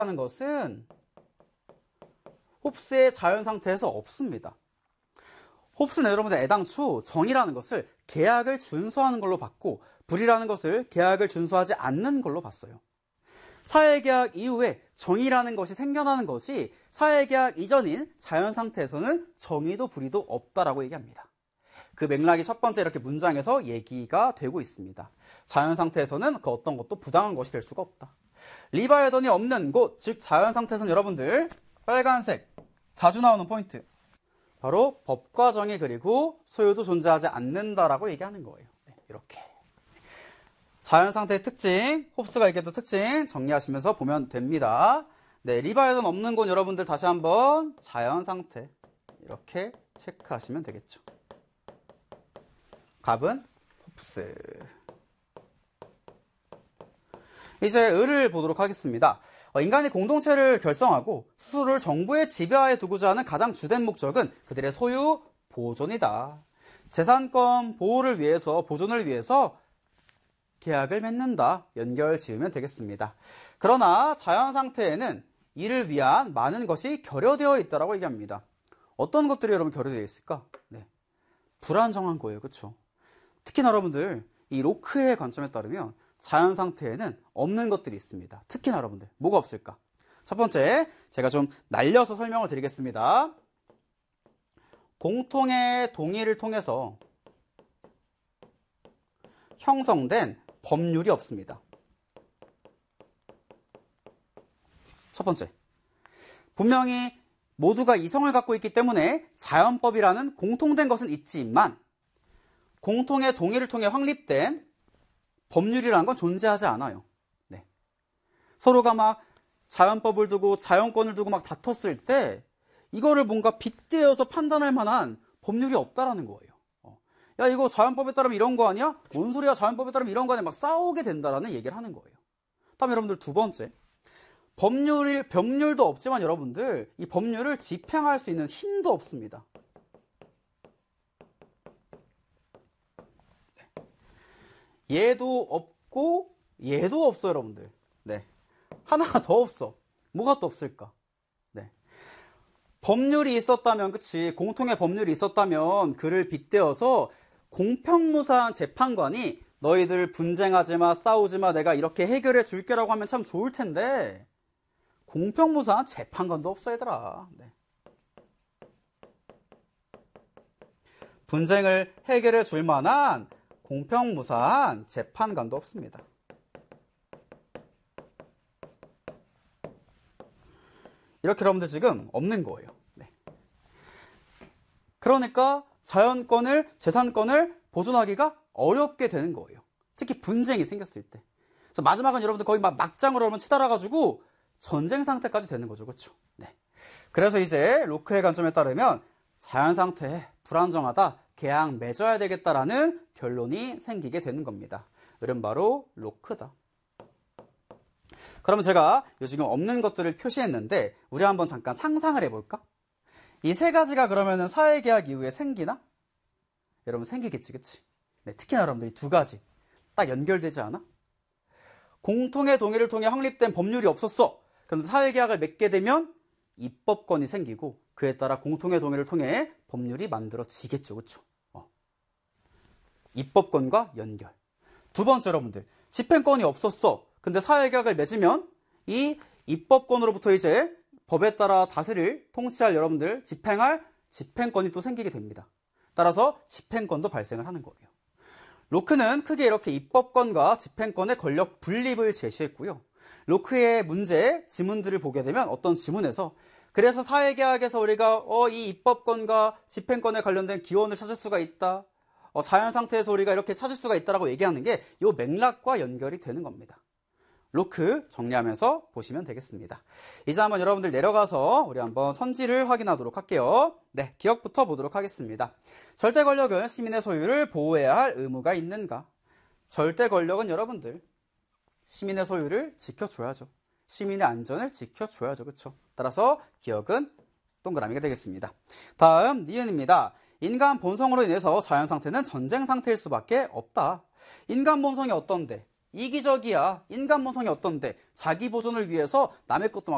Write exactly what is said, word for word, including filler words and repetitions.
라는 것은 홉스의 자연 상태에서 없습니다. 홉스는 여러분들 애당초 정의라는 것을 계약을 준수하는 걸로 봤고 불이라는 것을 계약을 준수하지 않는 걸로 봤어요. 사회계약 이후에 정의라는 것이 생겨나는 거지 사회계약 이전인 자연 상태에서는 정의도 불이도 없다라고 얘기합니다. 그 맥락이 첫 번째 이렇게 문장에서 얘기가 되고 있습니다. 자연 상태에서는 그 어떤 것도 부당한 것이 될 수가 없다. 리바이어던이 없는 곳, 즉 자연 상태에서는 여러분들 빨간색 자주 나오는 포인트 바로 법과 정의 그리고 소유도 존재하지 않는다라고 얘기하는 거예요. 네, 이렇게 자연 상태의 특징, 홉스가 얘기했던 특징 정리하시면서 보면 됩니다. 네, 리바이어던 없는 곳 여러분들 다시 한번 자연 상태 이렇게 체크하시면 되겠죠. 답은 홉스. 이제 을을 보도록 하겠습니다. 인간이 공동체를 결성하고 스스로를 정부의 지배하에 두고자 하는 가장 주된 목적은 그들의 소유 보존이다. 재산권 보호를 위해서, 보존을 위해서 계약을 맺는다. 연결 지으면 되겠습니다. 그러나 자연 상태에는 이를 위한 많은 것이 결여되어 있다고 얘기합니다. 어떤 것들이 여러분 결여되어 있을까? 네. 불안정한 거예요. 그렇죠? 특히나 여러분들 이 로크의 관점에 따르면 자연 상태에는 없는 것들이 있습니다. 특히나 여러분들 뭐가 없을까? 첫 번째, 제가 좀 날려서 설명을 드리겠습니다. 공통의 동의를 통해서 형성된 법률이 없습니다. 첫 번째, 분명히 모두가 이성을 갖고 있기 때문에 자연법이라는 공통된 것은 있지만 공통의 동의를 통해 확립된 법률이라는 건 존재하지 않아요. 네. 서로가 막 자연법을 두고 자연권을 두고 막 다퉜을 때 이거를 뭔가 빗대어서 판단할 만한 법률이 없다라는 거예요. 어. 야, 이거 자연법에 따르면 이런 거 아니야? 뭔 소리야? 자연법에 따르면 이런 거 아니야? 막 싸우게 된다라는 얘기를 하는 거예요. 다음에 여러분들 두 번째, 법률이 법률도 없지만 여러분들 이 법률을 집행할 수 있는 힘도 없습니다. 얘도 없고 얘도 없어 여러분들. 네. 하나가 더 없어. 뭐가 또 없을까? 네. 법률이 있었다면, 그치, 공통의 법률이 있었다면 그를 빗대어서 공평무사한 재판관이 너희들 분쟁하지마, 싸우지마, 내가 이렇게 해결해 줄게라고 하면 참 좋을 텐데 공평무사한 재판관도 없어 얘들아. 네. 분쟁을 해결해 줄 만한 공평무사한 재판관도 없습니다. 이렇게 여러분들 지금 없는 거예요. 네. 그러니까 자연권을, 재산권을 보존하기가 어렵게 되는 거예요. 특히 분쟁이 생겼을 때. 그래서 마지막은 여러분들 거의 막 막장으로 여러분 치달아가지고 전쟁 상태까지 되는 거죠. 그렇죠? 네. 그래서 이제 로크의 관점에 따르면 자연 상태에 불안정하다, 계약 맺어야 되겠다라는 결론이 생기게 되는 겁니다. 을은 바로 로크다. 그러면 제가 요 지금 없는 것들을 표시했는데 우리 한번 잠깐 상상을 해볼까? 이 세 가지가 그러면은 사회계약 이후에 생기나? 여러분 생기겠지, 그치? 네, 특히나 여러분들 이 두 가지 딱 연결되지 않아? 공통의 동의를 통해 확립된 법률이 없었어. 그런데 사회계약을 맺게 되면 입법권이 생기고 그에 따라 공통의 동의를 통해 법률이 만들어지겠죠. 그렇죠? 어. 입법권과 연결. 두 번째 여러분들, 집행권이 없었어. 근데 사회계약을 맺으면 이 입법권으로부터 이제 법에 따라 다스릴, 통치할 여러분들, 집행할 집행권이 또 생기게 됩니다. 따라서 집행권도 발생을 하는 거예요. 로크는 크게 이렇게 입법권과 집행권의 권력 분립을 제시했고요. 로크의 문제, 지문들을 보게 되면 어떤 지문에서 그래서 사회계약에서 우리가 어, 이 입법권과 집행권에 관련된 기원을 찾을 수가 있다. 어, 자연 상태에서 우리가 이렇게 찾을 수가 있다라고 얘기하는 게 이 맥락과 연결이 되는 겁니다. 로크 정리하면서 보시면 되겠습니다. 이제 한번 여러분들 내려가서 우리 한번 선지를 확인하도록 할게요. 네, 기억부터 보도록 하겠습니다. 절대 권력은 시민의 소유를 보호해야 할 의무가 있는가? 절대 권력은 여러분들 시민의 소유를 지켜줘야죠. 시민의 안전을 지켜줘야죠. 그렇죠? 따라서 기억은 동그라미가 되겠습니다. 다음 니은입니다. 인간 본성으로 인해서 자연 상태는 전쟁 상태일 수밖에 없다. 인간 본성이 어떤데? 이기적이야. 인간 본성이 어떤데? 자기 보존을 위해서 남의 것도 막